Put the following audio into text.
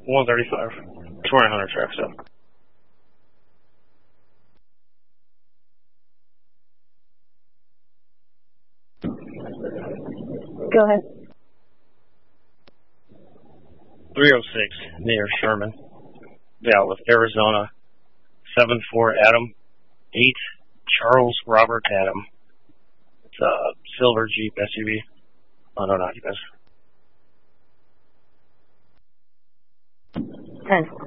135. 2000 traffic stop. Go ahead. 306 near Sherman. Yeah, with Arizona. 74 Adam. 8 Charles Robert Adam. It's a silver Jeep SUV. Unknown occupants. 10.